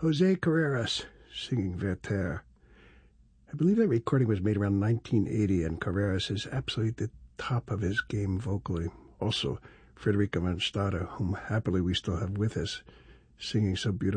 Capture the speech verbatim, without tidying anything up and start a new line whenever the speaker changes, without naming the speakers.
Jose Carreras singing Werther. I believe that recording was made around nineteen eighty, and Carreras is absolutely the top of his game vocally. Also, Frederica van Stade, whom happily we still have with us, singing so beautifully.